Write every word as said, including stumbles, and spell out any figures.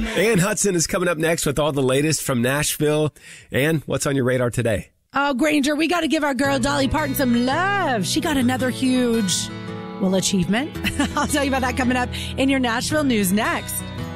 Ann Hudson is coming up next with all the latest from Nashville. Ann, what's on your radar today? Oh, Granger, we got to give our girl Dolly Parton some love. She got another huge, well, achievement. I'll tell you about that coming up in your Nashville news next.